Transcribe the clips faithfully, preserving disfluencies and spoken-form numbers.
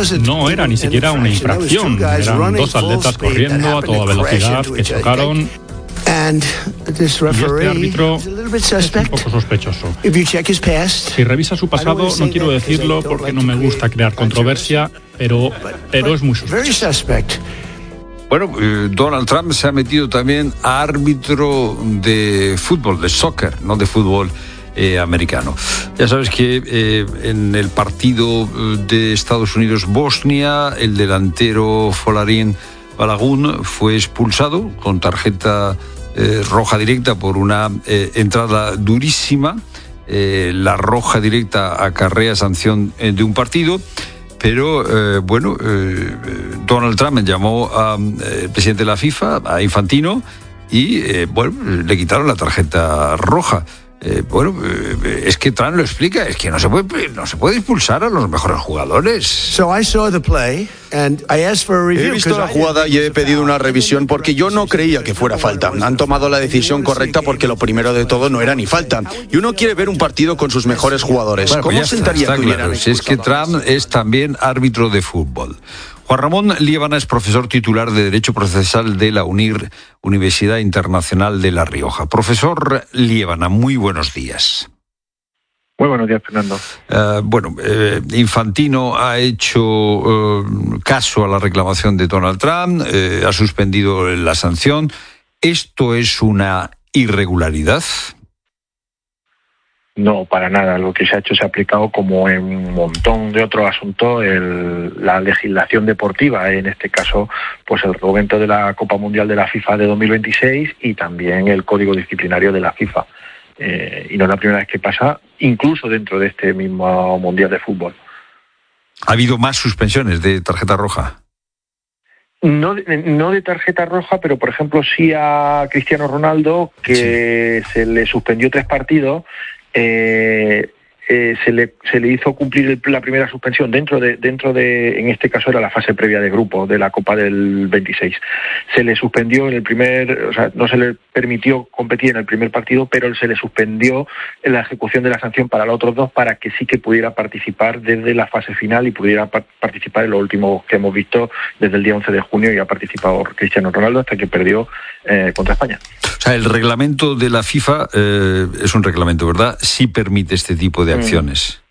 No era ni siquiera una infracción, eran dos atletas corriendo a toda velocidad que chocaron. Y este árbitro es un poco sospechoso. Si revisa su pasado, no quiero decirlo porque no me gusta crear controversia, pero, pero es muy sospechoso. Bueno, eh, Donald Trump se ha metido también a árbitro de fútbol, de soccer, no de fútbol eh, americano. Ya sabes que eh, en el partido de Estados Unidos-Bosnia, el delantero Folarin Balogun fue expulsado con tarjeta eh, roja directa por una eh, entrada durísima. Eh, la roja directa acarrea sanción eh, de un partido. Pero, eh, bueno, eh, Donald Trump llamó al eh, presidente de la FIFA, a Infantino, y, eh, bueno, le quitaron la tarjeta roja. Eh, bueno, eh, es que Trump lo explica, es que no se puede, no se puede expulsar a los mejores jugadores. He visto la jugada y he pedido una revisión porque yo no creía que fuera falta. Han tomado la decisión correcta porque lo primero de todo no era ni falta. Y uno quiere ver un partido con sus mejores jugadores. Bueno, ¿Cómo pues sentaría está, que está hubieran claro. Si es que Trump es también árbitro de fútbol. Juan Ramón Liébana es profesor titular de Derecho Procesal de la UNIR, Universidad Internacional de La Rioja. Profesor Liébana, muy buenos días. Muy buenos días, Fernando. Uh, bueno, eh, Infantino ha hecho uh, caso a la reclamación de Donald Trump, eh, ha suspendido la sanción. ¿Esto es una irregularidad? No, para nada. Lo que se ha hecho se ha aplicado, como en un montón de otros asuntos, el, la legislación deportiva, en este caso, pues el reglamento de la Copa Mundial de la FIFA de dos mil veintiséis y también el Código Disciplinario de la FIFA. Eh, y no es la primera vez que pasa, incluso dentro de este mismo Mundial de Fútbol. ¿Ha habido más suspensiones de tarjeta roja? No de, no de tarjeta roja, pero por ejemplo sí a Cristiano Ronaldo, que sí. Se le suspendió tres partidos. Eh, eh, se le se le hizo cumplir el, la primera suspensión dentro de dentro de en este caso era la fase previa de grupo de la Copa del veintiséis. Se le suspendió en el primer, o sea, no se le permitió competir en el primer partido, pero se le suspendió en la ejecución de la sanción para los otros dos, para que sí que pudiera participar desde la fase final y pudiera pa- participar en lo último que hemos visto desde el día once de junio, y ha participado Cristiano Ronaldo hasta que perdió eh, contra España. O sea, el reglamento de la FIFA eh, es un reglamento, ¿verdad? Sí permite este tipo de acciones.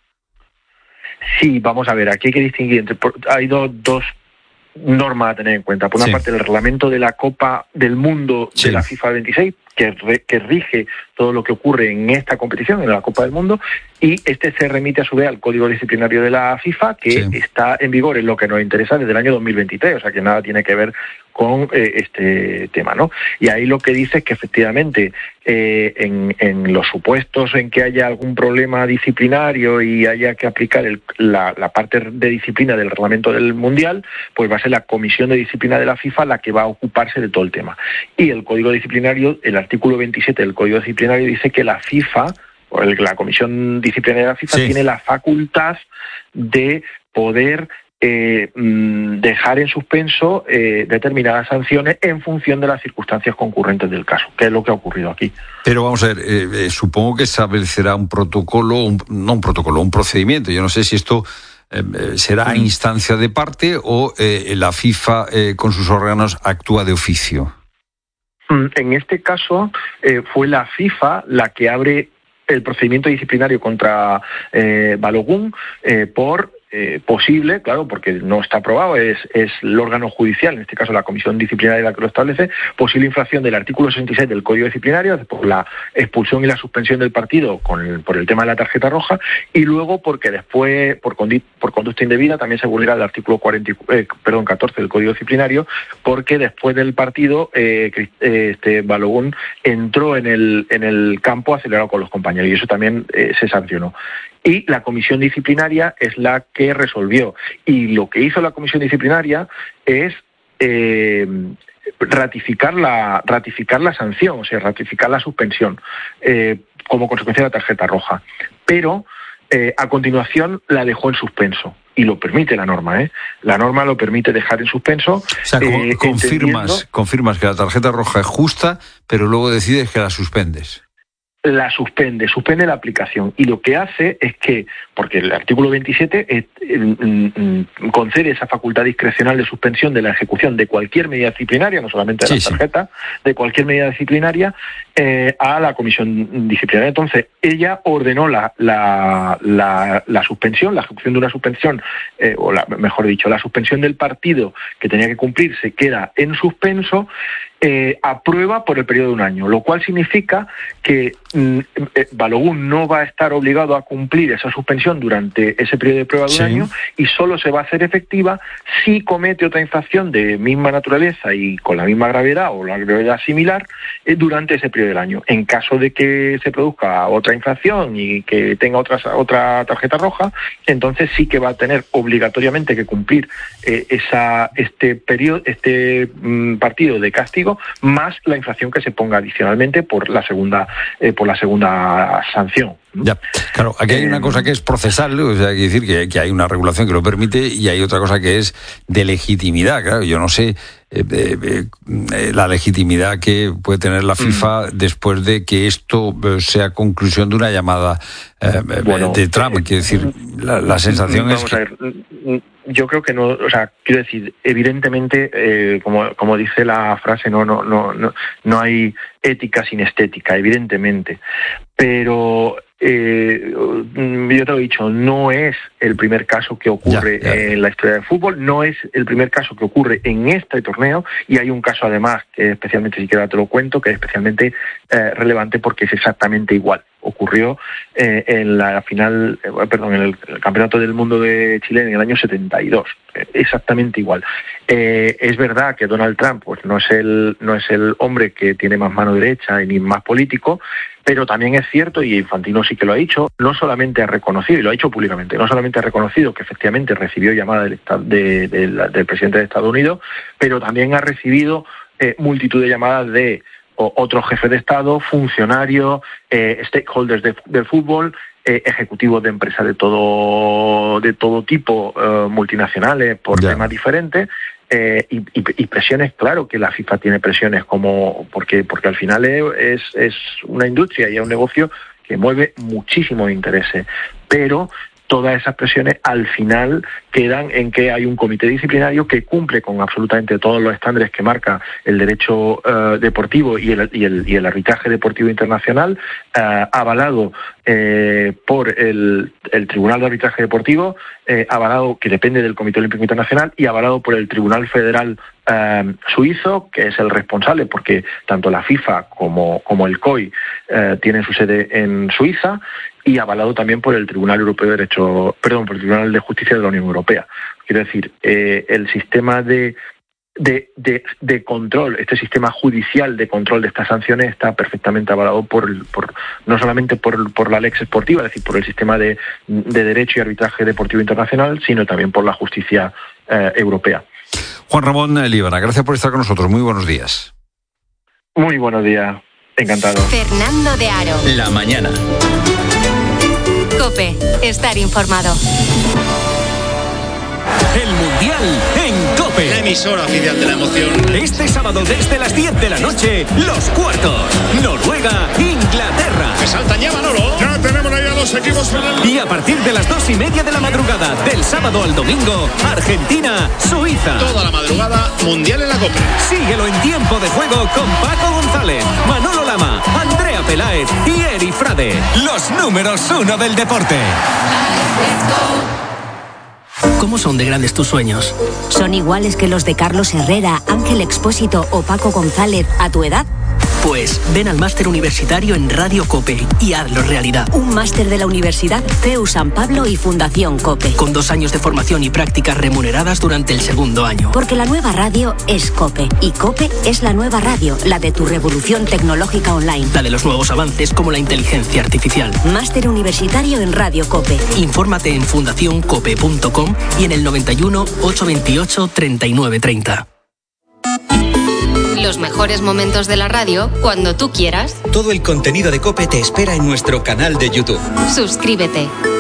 Sí, vamos a ver, aquí hay que distinguir entre, hay dos, dos normas a tener en cuenta. Por una sí. parte, el reglamento de la Copa del Mundo sí. de la FIFA veintiséis, que, re, que rige todo lo que ocurre en esta competición, en la Copa del Mundo, y este se remite a su vez al Código Disciplinario de la FIFA, que sí. está en vigor en lo que nos interesa desde el año dos mil veintitrés, o sea que nada tiene que ver con eh, este tema, ¿no? Y ahí lo que dice es que efectivamente eh, en, en los supuestos en que haya algún problema disciplinario y haya que aplicar el, la, la parte de disciplina del reglamento del Mundial, pues va a ser la Comisión de Disciplina de la FIFA la que va a ocuparse de todo el tema. Y el Código Disciplinario, el artículo veintisiete del Código Disciplinario dice que la FIFA, o el, la Comisión Disciplinaria de la FIFA, sí. tiene la facultad de poder Eh, dejar en suspenso eh, determinadas sanciones en función de las circunstancias concurrentes del caso, que es lo que ha ocurrido aquí. Pero vamos a ver, eh, eh, supongo que establecerá un protocolo, un, no un protocolo, un procedimiento. Yo no sé si esto eh, será a instancia de parte o eh, la FIFA eh, con sus órganos actúa de oficio. En este caso eh, fue la FIFA la que abre el procedimiento disciplinario contra eh, Balogun eh, por Eh, posible, claro, porque no está aprobado, es, es el órgano judicial, en este caso la Comisión Disciplinaria la que lo establece, posible infracción del artículo sesenta y seis del Código Disciplinario por la expulsión y la suspensión del partido con el, por el tema de la tarjeta roja, y luego porque después, por, condi- por conducta indebida, también se vulnera el artículo cuarenta, eh, perdón, catorce del Código Disciplinario, porque después del partido eh, este Balogun entró en el, en el campo acelerado con los compañeros, y eso también eh, se sancionó. Y la comisión disciplinaria es la que resolvió. Y lo que hizo la comisión disciplinaria es eh, ratificar la ratificar la sanción, o sea, ratificar la suspensión eh, como consecuencia de la tarjeta roja. Pero eh, a continuación la dejó en suspenso. Y lo permite la norma, ¿eh? La norma lo permite dejar en suspenso. O sea, eh, confirmas, confirmas que la tarjeta roja es justa, pero luego decides que la suspendes. la suspende, suspende la aplicación, y lo que hace es que, porque el artículo veintisiete eh, eh, concede esa facultad discrecional de suspensión de la ejecución de cualquier medida disciplinaria, no solamente de la tarjeta, sí. de cualquier medida disciplinaria eh, a la comisión disciplinaria. Entonces, ella ordenó la, la, la, la suspensión, la ejecución de una suspensión, eh, o la, mejor dicho, la suspensión del partido que tenía que cumplir se queda en suspenso, Eh, aprueba por el periodo de un año, lo cual significa que mm, eh, Balogun no va a estar obligado a cumplir esa suspensión durante ese periodo de prueba de sí. un año, y solo se va a hacer efectiva si comete otra infracción de misma naturaleza y con la misma gravedad o la gravedad similar eh, durante ese periodo del año. En caso de que se produzca otra infracción y que tenga otra, otra tarjeta roja, entonces sí que va a tener obligatoriamente que cumplir eh, esa, este periodo, este mm, partido de castigo, más la infracción que se ponga adicionalmente por la segunda eh, por la segunda sanción. Ya, claro, aquí hay una cosa que es procesal, o sea, hay que decir que, que hay una regulación que lo permite, y hay otra cosa que es de legitimidad. Claro, yo no sé eh, eh, eh, la legitimidad que puede tener la FIFA mm. después de que esto sea conclusión de una llamada eh, bueno, de Trump. Eh, quiero decir, la, la sensación vamos es que... a ver, yo creo que no, o sea, quiero decir, evidentemente, eh, como como dice la frase, no, no, no, no, no hay ética sin estética, evidentemente, pero eh, yo te lo he dicho, no es el primer caso que ocurre ya, ya. en la historia del fútbol, no es el primer caso que ocurre en este torneo, y hay un caso además que especialmente, si quieres te lo cuento, que es especialmente eh, relevante porque es exactamente igual. Ocurrió eh, en la final, eh, perdón, en el, el Campeonato del Mundo de Chile en el año setenta y dos, eh, exactamente igual. Eh, es verdad que Donald Trump pues no es el no es el hombre que tiene más mano derecha ni más político, pero también es cierto, y Infantino sí que lo ha dicho, no solamente ha reconocido, y lo ha dicho públicamente, no solamente ha reconocido que efectivamente recibió llamada del, de, de, de, del presidente de Estados Unidos, pero también ha recibido eh, multitud de llamadas de otros jefes de Estado, funcionarios, eh, stakeholders de, del fútbol, eh, ejecutivos de empresas de todo de todo tipo, eh, multinacionales, por yeah. temas diferentes, eh, y, y, y presiones, claro que la FIFA tiene presiones, como porque porque al final es, es una industria y es un negocio que mueve muchísimos intereses, pero todas esas presiones al final quedan en que hay un comité disciplinario que cumple con absolutamente todos los estándares que marca el derecho uh, deportivo y el, y, el, y el arbitraje deportivo internacional, uh, avalado eh, por el, el Tribunal de Arbitraje Deportivo, eh, avalado, que depende del Comité Olímpico Internacional, y avalado por el Tribunal Federal Uh, suizo, que es el responsable, porque tanto la FIFA como, como el C O I uh, tienen su sede en Suiza, y avalado también por el Tribunal Europeo de Derecho, perdón, por el Tribunal de Justicia de la Unión Europea. Quiero decir, eh, el sistema de, de, de, de control, este sistema judicial de control de estas sanciones está perfectamente avalado por, por no solamente por, por la Lex Esportiva, es decir, por el sistema de, de derecho y arbitraje deportivo internacional, sino también por la justicia eh, europea. Juan Ramón Líbana, gracias por estar con nosotros. Muy buenos días. Muy buenos días. Encantado. Fernando de Aro. La mañana. COPE. Estar informado. El Mundial en COPE. La emisora oficial de la emoción. Este sábado desde las diez de la noche, los cuartos. Noruega, Inglaterra. Que saltan ya, Manolo. Ya tenemos ahí a los equipos en el... Y a partir de las dos y media de la madrugada, del sábado al domingo, Argentina, Suiza. Toda la madrugada, Mundial en la COPE. Síguelo en tiempo de juego con Paco González, Manolo Lama, Andrea Peláez y Eri Frade. Los números uno del deporte. ¿Cómo son de grandes tus sueños? ¿Son iguales que los de Carlos Herrera, Ángel Expósito o Paco González a tu edad? Pues ven al máster universitario en Radio COPE y hazlo realidad. Un máster de la Universidad C E U San Pablo y Fundación COPE. Con dos años de formación y prácticas remuneradas durante el segundo año. Porque la nueva radio es COPE. Y COPE es la nueva radio, la de tu revolución tecnológica online. La de los nuevos avances como la inteligencia artificial. Máster universitario en Radio COPE. Infórmate en fundación cope punto com y en el noventa y uno, ochocientos veintiocho, treinta y nueve treinta. Los mejores momentos de la radio cuando tú quieras. Todo el contenido de COPE te espera en nuestro canal de YouTube. Suscríbete.